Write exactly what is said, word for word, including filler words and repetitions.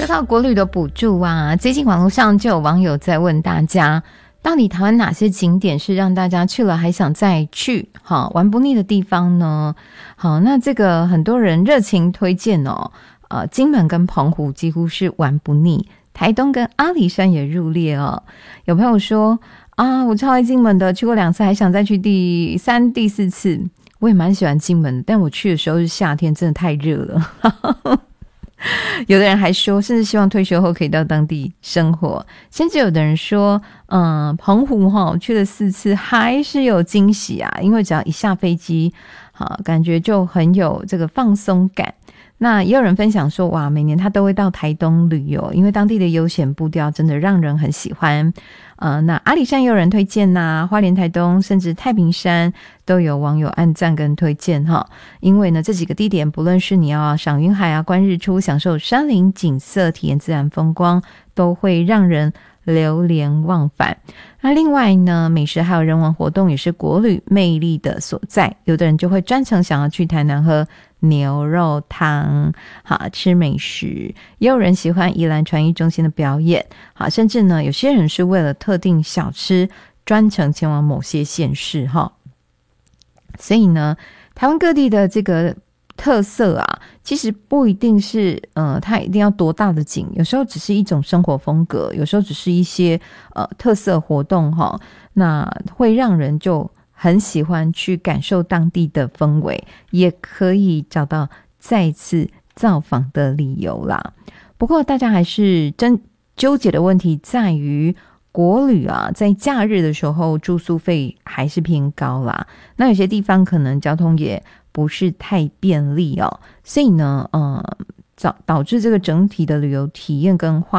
说到国旅的补助啊，最近网络上就有网友在问大家，到底台湾哪些景点是让大家去了还想再去，好玩不腻的地方呢？好，那这个很多人热情推荐哦，呃，金门跟澎湖几乎是玩不腻，台东跟阿里山也入列哦。有朋友说啊，我超爱金门的，去过两次，还想再去第三、第四次。我也蛮喜欢金门，但我去的时候是夏天，真的太热了。有的人还说，甚至希望退休后可以到当地生活，甚至有的人说，嗯，澎湖哈去了四次还是有惊喜啊，因为只要一下飞机，好，感觉就很有这个放松感。那也有人分享说，哇，每年他都会到台东旅游，因为当地的悠闲步调真的让人很喜欢。呃，那阿里山也有人推荐呐、啊，花莲、台东，甚至太平山都有网友按赞跟推荐哈。因为呢，这几个地点，不论是你要赏云海啊、观日出、享受山林景色、体验自然风光，都会让人流连忘返。那另外呢，美食还有人文活动也是国旅魅力的所在。有的人就会专程想要去台南喝牛肉汤，好吃美食，也有人喜欢宜兰传艺中心的表演，好，甚至呢，有些人是为了特定小吃专程前往某些县市哈。所以呢，台湾各地的这个特色啊，其实不一定是呃，它一定要多大的景，有时候只是一种生活风格，有时候只是一些呃特色活动哈，那会让人就很喜欢去感受当地的氛围，也可以找到再次造访的理由啦。不过大家还是真纠结的问题在于，国旅啊，在假日的时候住宿费还是偏高啦，那有些地方可能交通也不是太便利哦，所以呢，呃，导导致这个整体的旅游体验跟花